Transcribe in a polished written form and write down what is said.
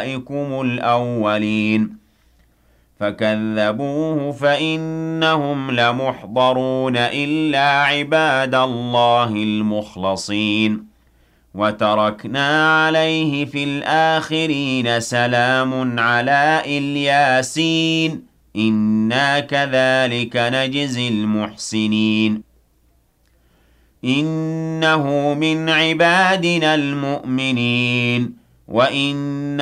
أُولَئِكُمُ الْأَوَّلِينَ فَكَذَّبُوهُ فَإِنَّهُمْ لَمُحْضَرُونَ إِلَّا عِبَادَ اللَّهِ الْمُخْلَصِينَ وَتَرَكْنَا عَلَيْهِ فِي الْآخِرِينَ سَلَامٌ عَلَىٰ إِلْيَاسِينَ إِنَّا كَذَٰلِكَ نَجْزِي الْمُحْسِنِينَ إِنَّهُ مِنْ عِبَادِنَا الْمُؤْمِنِينَ وَإِنَّ